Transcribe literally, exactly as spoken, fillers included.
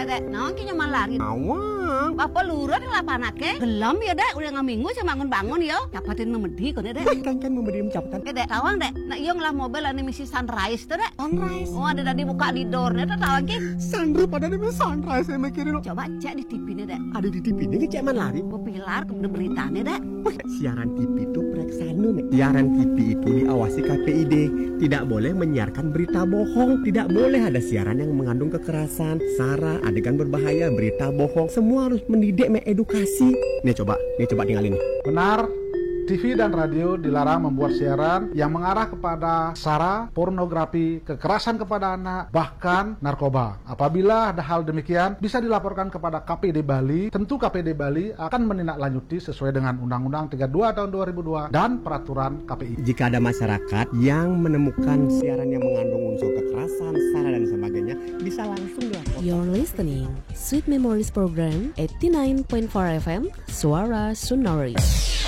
Dek, naon ki nyaman lari. Awang. Bapak lurah di lapanake. Gelam ya, Dek. Udah ngaminggu saya bangun-bangun ya. Capatin memedi kok, Dek. Kan kan memberi capatan. Eh, Dek, tawang, Dek. Nah, iya ngelah mobil ane misi Sunrise tuh, Dek. Sunrise. Oh, ada tadi buka di door-nya tuh tawang ki. Sandro pada nih Sunrise saya mikirin. Coba cek di T V nih, Dek. Ada di T V ini cek man lari. Populer kemudian beritanya, Dek. Wah, siaran T V itu preksana nih. Siaran T V itu diawasi K P I D. Tidak boleh menyiarkan berita bohong. Tidak boleh ada siaran yang mengandung kekerasan, sara, adegan berbahaya, berita bohong. Semua harus mendidik, mengedukasi. Nih coba, nih coba tinggalin nih. Benar, T V dan radio dilarang membuat siaran yang mengarah kepada sara, pornografi, kekerasan kepada anak, bahkan narkoba. Apabila ada hal demikian, bisa dilaporkan kepada K P D Bali. Tentu K P D Bali akan menindaklanjuti sesuai dengan Undang-Undang tiga puluh dua tahun dua ribu dua dan peraturan K P I. Jika ada masyarakat yang menemukan siaran yang mengandung unsur kekerasan, sara dan sebagainya, bisa langsung dilaporkan. You're listening Sweet Memories Program eighty-nine point four F M Suara Sunari.